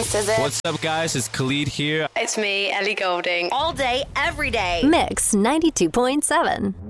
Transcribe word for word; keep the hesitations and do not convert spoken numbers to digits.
This is it. What's up, guys? It's Khalid here. It's me, Ellie Goulding. All day, every day. Mix ninety-two point seven.